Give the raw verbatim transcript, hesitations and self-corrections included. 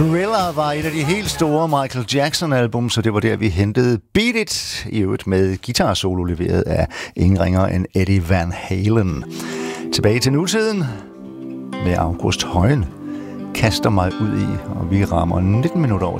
Thriller var et af de helt store Michael Jackson-album, så det var der, vi hentede Beat It, i øvrigt med guitar-solo leveret af ingen ringere end Eddie Van Halen. Tilbage til nutiden med August Højen kaster mig ud i, og vi rammer nitten minutter over